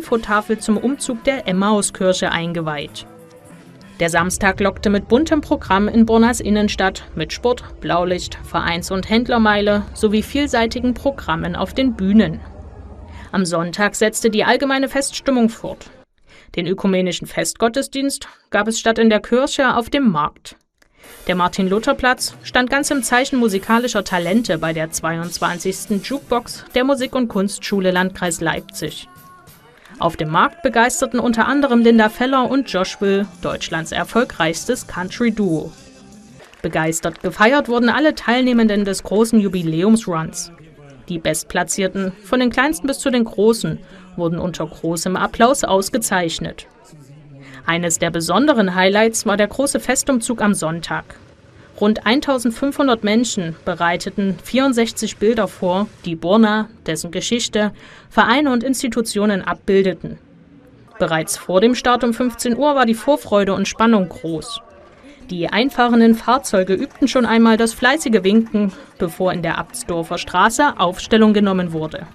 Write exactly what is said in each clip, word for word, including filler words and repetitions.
Infotafel zum Umzug der Emmauskirche eingeweiht. Der Samstag lockte mit buntem Programm in Bornas Innenstadt mit Sport, Blaulicht, Vereins- und Händlermeile sowie vielseitigen Programmen auf den Bühnen. Am Sonntag setzte die allgemeine Feststimmung fort. Den ökumenischen Festgottesdienst gab es statt in der Kirche auf dem Markt. Der Martin-Luther-Platz stand ganz im Zeichen musikalischer Talente bei der zweiundzwanzigsten Jukebox der Musik- und Kunstschule Landkreis Leipzig. Auf dem Markt begeisterten unter anderem Linda Feller und Josh Will, Deutschlands erfolgreichstes Country-Duo. Begeistert gefeiert wurden alle Teilnehmenden des großen Jubiläumsruns. Die Bestplatzierten, von den Kleinsten bis zu den Großen, wurden unter großem Applaus ausgezeichnet. Eines der besonderen Highlights war der große Festumzug am Sonntag. Rund eintausendfünfhundert Menschen bereiteten vierundsechzig Bilder vor, die Borna, dessen Geschichte, Vereine und Institutionen abbildeten. Bereits vor dem Start um fünfzehn Uhr war die Vorfreude und Spannung groß. Die einfahrenden Fahrzeuge übten schon einmal das fleißige Winken, bevor in der Abtsdorfer Straße Aufstellung genommen wurde.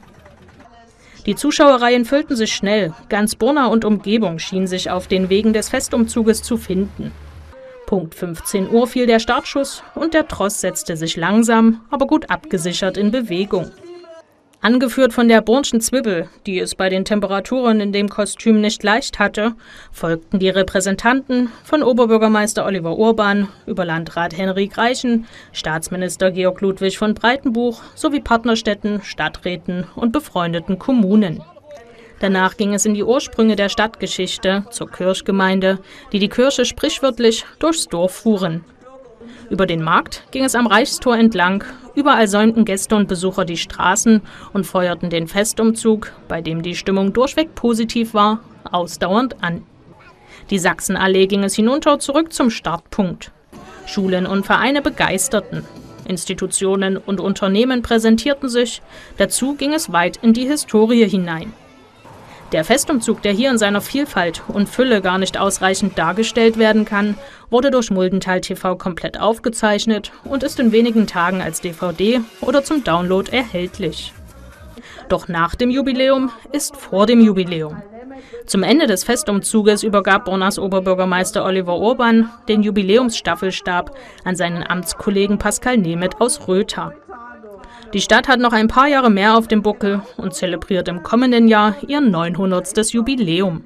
Die Zuschauerreihen füllten sich schnell, ganz Borna und Umgebung schien sich auf den Wegen des Festumzuges zu finden. Punkt fünfzehn Uhr fiel der Startschuss und der Tross setzte sich langsam, aber gut abgesichert in Bewegung. Angeführt von der Bornschen Zwiebel, die es bei den Temperaturen in dem Kostüm nicht leicht hatte, folgten die Repräsentanten von Oberbürgermeister Oliver Urban über Landrat Henrik Reichen, Staatsminister Georg Ludwig von Breitenbuch sowie Partnerstädten, Stadträten und befreundeten Kommunen. Danach ging es in die Ursprünge der Stadtgeschichte, zur Kirchgemeinde, die die Kirche sprichwörtlich durchs Dorf fuhren. Über den Markt ging es am Reichstor entlang, überall säumten Gäste und Besucher die Straßen und feuerten den Festumzug, bei dem die Stimmung durchweg positiv war, ausdauernd an. Die Sachsenallee ging es hinunter zurück zum Startpunkt. Schulen und Vereine begeisterten. Institutionen und Unternehmen präsentierten sich, dazu ging es weit in die Historie hinein. Der Festumzug, der hier in seiner Vielfalt und Fülle gar nicht ausreichend dargestellt werden kann, wurde durch Muldental T V komplett aufgezeichnet und ist in wenigen Tagen als D V D oder zum Download erhältlich. Doch nach dem Jubiläum ist vor dem Jubiläum. Zum Ende des Festumzuges übergab Bornas Oberbürgermeister Oliver Urban den Jubiläumsstaffelstab an seinen Amtskollegen Pascal Nemeth aus Rötha. Die Stadt hat noch ein paar Jahre mehr auf dem Buckel und zelebriert im kommenden Jahr ihr neunhundertstes Jubiläum.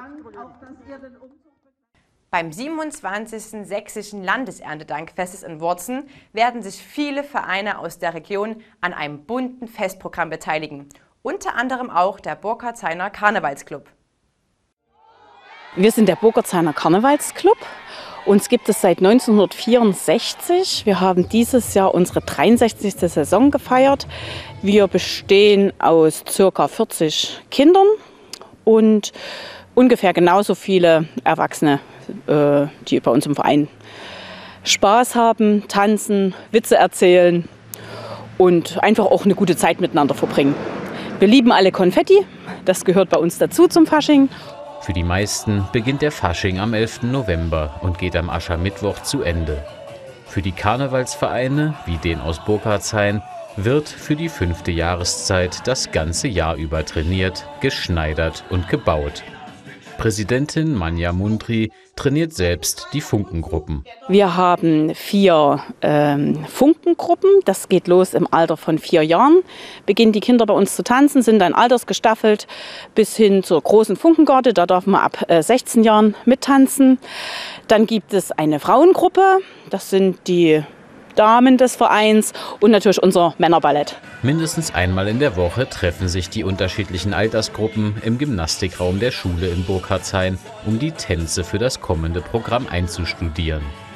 Beim siebenundzwanzigsten Sächsischen Landeserntedankfestes in Wurzen werden sich viele Vereine aus der Region an einem bunten Festprogramm beteiligen. Unter anderem auch der Burkhardshainer Karnevalsclub. Wir sind der Burkhardshainer Karnevalsclub. Uns gibt es seit neunzehnhundertvierundsechzig. Wir haben dieses Jahr unsere dreiundsechzigste Saison gefeiert. Wir bestehen aus ca. vierzig Kindern und ungefähr genauso viele Erwachsene, äh, die bei uns im Verein Spaß haben, tanzen, Witze erzählen und einfach auch eine gute Zeit miteinander verbringen. Wir lieben alle Konfetti, das gehört bei uns dazu zum Fasching. Für die meisten beginnt der Fasching am elften November und geht am Aschermittwoch zu Ende. Für die Karnevalsvereine, wie den aus Burkhardshain, wird für die fünfte Jahreszeit das ganze Jahr über trainiert, geschneidert und gebaut. Präsidentin Manja Mundry trainiert selbst die Funkengruppen. Wir haben vier ähm, Funkengruppen. Das geht los im Alter von vier Jahren. Beginnen die Kinder bei uns zu tanzen, sind dann altersgestaffelt bis hin zur großen Funkengarde. Da darf man ab äh, sechzehn Jahren mittanzen. Dann gibt es eine Frauengruppe. Das sind die Damen des Vereins und natürlich unser Männerballett. Mindestens einmal in der Woche treffen sich die unterschiedlichen Altersgruppen im Gymnastikraum der Schule in Burkhardshain, um die Tänze für das kommende Programm einzustudieren.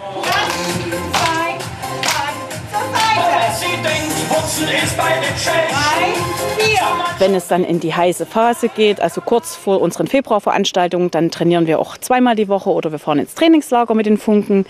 Wenn es dann in die heiße Phase geht, also kurz vor unseren Februarveranstaltungen, dann trainieren wir auch zweimal die Woche oder wir fahren ins Trainingslager mit den Funken.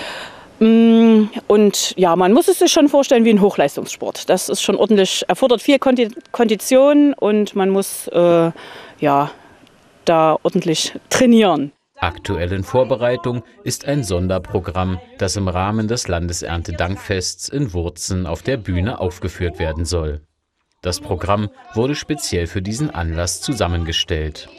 Und ja, man muss es sich schon vorstellen wie ein Hochleistungssport. Das ist schon ordentlich, erfordert viel Kondition und man muss äh, ja, da ordentlich trainieren. Aktuell in Vorbereitung ist ein Sonderprogramm, das im Rahmen des Landeserntedankfests in Wurzen auf der Bühne aufgeführt werden soll. Das Programm wurde speziell für diesen Anlass zusammengestellt.